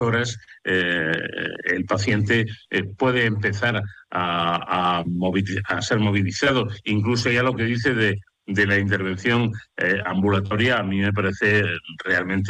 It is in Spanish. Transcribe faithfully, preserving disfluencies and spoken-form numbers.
horas eh, el paciente eh, puede empezar a, a, moviliz- a ser movilizado. Incluso ya lo que dice de, de la intervención eh, ambulatoria a mí me parece realmente